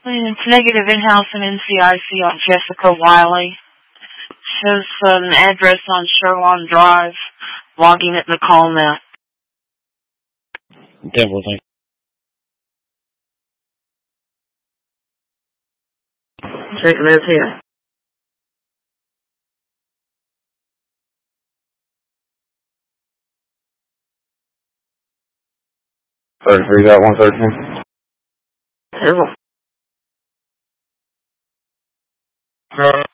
It's negative in-house and NCIC on Jessica Wiley. Shows an address on Sherlon Drive. Logging at NicoleNet. Denver, thank you. Checking this here. $33 got 113. Terrible.